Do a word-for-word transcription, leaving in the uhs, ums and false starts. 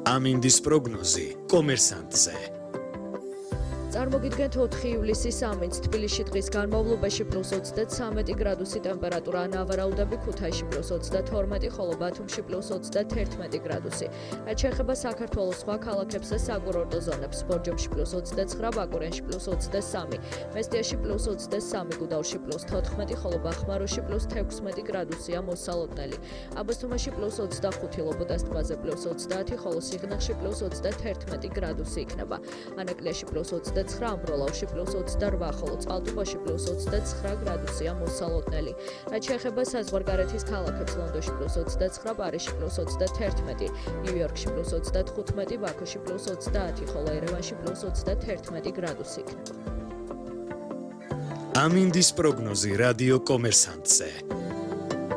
ამინდის პროგნოზი კომერსანტზე. წარმოგიდგენთ ოთხი ივლისის ამინდს. თბილისში დღის განმავლობაში პლუს ოცდათვრამეტი გრადუსი ტემპერატურა, ნავარაუდები ქუთაისში პლუს ოცდათორმეტი, ხოლო ბათუმში პლუს ოცდათერთმეტი გრადუსი. რაც შეეხება საქართველოს სხვა ქალაქებს და საკურორტო ზონებს, ბორჯომში პლუს ოცდაცხრა, ბაკურიანში პლუს ოცდასამი, მესტიაში პლუს ოცდასამი, გუდაუთში პლუს თოთხმეტი, ხოლო ბახმაროში პლუს თექვსმეტი გრადუსია მოსალოდნელი. აბასთუმანში პლუს ოცდახუთი, ლობოდას ტბაზე პლუს ოცდაათი, ხოლო სიღნაღში პლუს ოცდათერთმეტი გრადუსი იქნება. ანაკლიაში პლუს ოცდაცხრა, ამბროლავში პლუს ოცდარვა, ხოლო წყალტუბოში პლუს ოცდაცხრა გრადუსია მოსალოდნელი. რაც შეეხება საზღვარგარეთის ქალაქებს, ლონდონში პლუს ოცდაცხრა, პარიზში პლუს ოცდათერთმეტი, ნიუ-იორკში პლუს ოცდათხუთმეტი, ბაქოში პლუს ოცდაათი, ხოლო ერევანში პლუს ოცდათერთმეტი გრადუსი იქნება. ამინდის პროგნოზი რადიო კომერსანტზე.